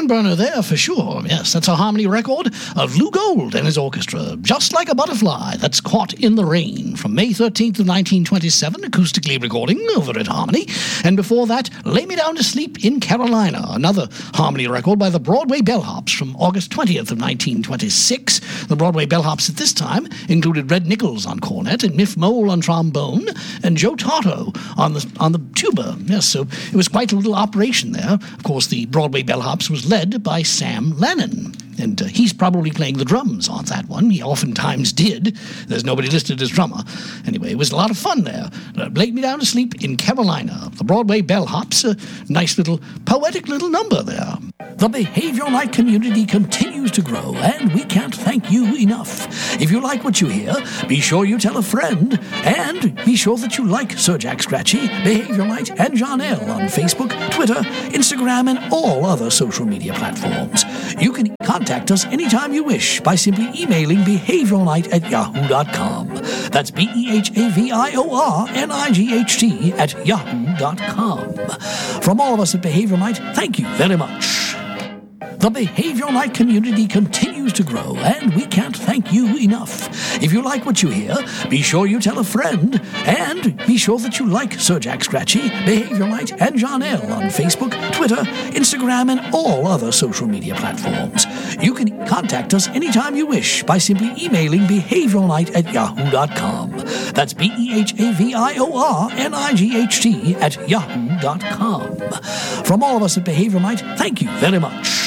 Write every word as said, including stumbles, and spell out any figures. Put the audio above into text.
barn burner there for sure. Yes, that's a harmony record of Lou Gold and his orchestra, Just Like a Butterfly, that's Caught in the Rain, from May thirteenth of nineteen twenty-seven, acoustically recording over at Harmony. And before that, Lay Me Down to Sleep in Carolina, another harmony record by the Broadway Bellhops from August twentieth of nineteen twenty-six. The Broadway Bellhops at this time included Red Nichols on cornet and Miff Mole on trombone and Joe Tarto on the on the tuba. Yes, so it was quite a little operation there. Of course, the Broadway Bellhops was led by Sam Lennon. And uh, he's probably playing the drums on that one. He oftentimes did. There's nobody listed as drummer. Anyway, it was a lot of fun there. Uh, Lay Me Down to Sleep in Carolina. The Broadway Bellhops, a nice little, poetic little number there. The Behavioral Night community continues to grow, and we can't thank you enough. If you like what you hear, be sure you tell a friend, and be sure that you like Sir Jack Scratchy, Behavioral Night, and John L. on Facebook, Twitter, Instagram, and all other social media platforms. You can contact us anytime you wish by simply emailing behavioralnight at yahoo dot com. That's B E H A V I O R N I G H T at yahoo dot com. From all of us at Behavioral Night, thank you very much. The Behavioral Night community continues to grow, and we can't thank you enough. If you like what you hear, be sure you tell a friend, and be sure that you like Sir Jack Scratchy, Behavioral Night, and John L. on Facebook, Twitter, Instagram, and all other social media platforms. You can contact us anytime you wish by simply emailing behavioralnight at yahoo dot com. That's B E H A V I O R N I G H T at yahoo dot com. From all of us at Behavioral Night, thank you very much.